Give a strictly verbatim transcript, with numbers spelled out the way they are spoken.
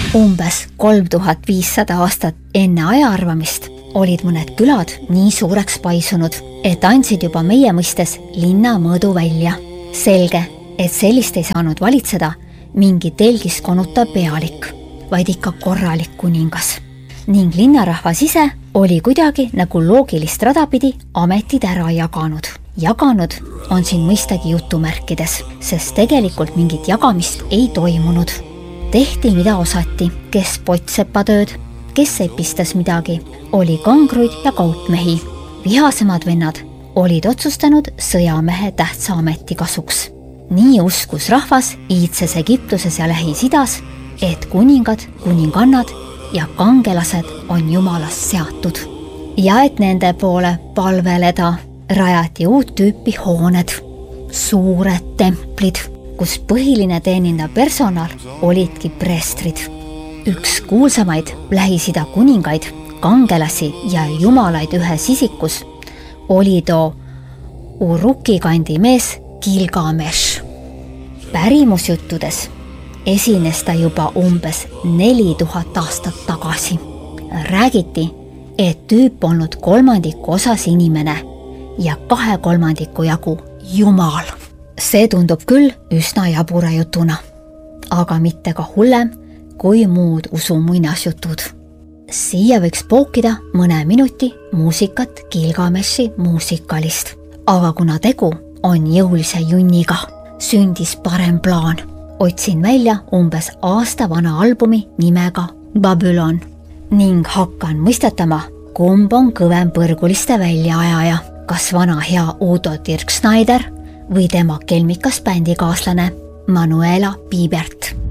Umbes kolm tuhat viissada aastat enne ajaarvamist olid mõned külad nii suureks paisunud, et andsid juba meie mõistes linna mõõdu välja. Selge, et sellist ei saanud valitseda mingi telgis konutav pealik, vaid ikka korralik kuningas. Ning linnarahvas ise oli kuidagi nagu loogilist radapidi ametid ära jaganud. Jaganud on siin mõistagi jutumärkides, sest tegelikult mingit jagamist ei toimunud. Tehti mida osati, kes potsepatööd, kes epistas midagi, oli kangruid ja kaupmehi. Vihasemad vennad olid otsustanud sõjamehe tähtsa ameti kasuks. Nii uskus rahvas iidses Egiptuses ja Lähis-Idas, et kuningad, kuningannad ja kangelased on jumalast seatud. Ja et nende poole palveleda rajati uut tüüpi hooned, suured templid, kus põhiline teenindav personal olidki preestrid. Üks kuulsamaid Lähis-Ida kuningaid, kangelasi ja jumalaid ühes isikus oli too Uruki kandi mees Gilgamesh. Pärimusjuttudes esines ta juba umbes neli tuhat aastat tagasi. Räägiti, et tüüp olnud kolmandiku osas inimene ja kahe kolmandiku jagu jumal. See tundub küll üsna jabura jutuna, aga mitte ka hullem kui muud usu muinasjutud. Siia võiks pookida mõne minuti muusikat Gilgameshi muusikalist, aga kuna tegu on jõulise junniga, sündis parem plaan. Otsin välja umbes aasta vana albumi nimega Babylon ning hakkan mõistatama, kumb on kõvem põrguliste väljaajaja, kas vana hea Udo Dirk Schneider või tema kelmikas bändikaaslane Manuela Piibert.